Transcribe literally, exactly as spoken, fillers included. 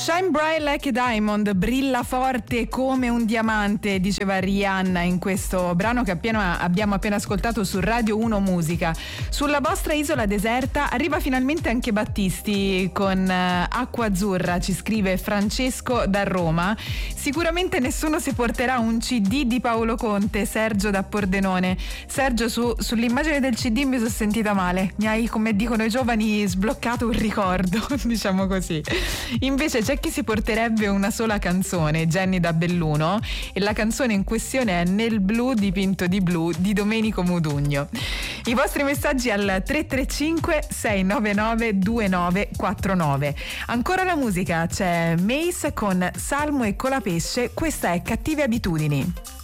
Shine bright like a diamond, brilla forte come un diamante, diceva Rihanna in questo brano che appena, abbiamo appena ascoltato su Radio uno Musica. Sulla vostra isola deserta arriva finalmente anche Battisti con uh, Acqua Azzurra, ci scrive Francesco da Roma. Sicuramente nessuno si porterà un C D di Paolo Conte, Sergio da Pordenone. Sergio, su, sull'immagine del C D mi sono sentita male, mi hai, come dicono i giovani, sbloccato un ricordo, diciamo così. Invece c'è chi si porterebbe una sola canzone, Jenny da Belluno, e la canzone in questione è Nel blu dipinto di blu di Domenico Modugno. I vostri messaggi al tre tre cinque sei nove nove due nove quattro nove. Ancora la musica, c'è Mace con Salmo e Colapesce, questa è Cattive Abitudini.